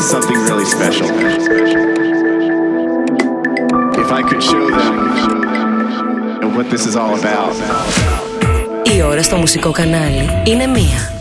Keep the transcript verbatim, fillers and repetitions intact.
something really special. If I could show them what this is all about. Η ώρα στο μουσικό κανάλι είναι μία.